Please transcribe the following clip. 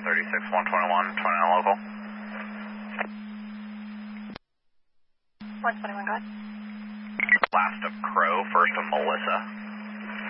36, 121, 29 local. 121, go ahead. Last of Crow, first of Melissa.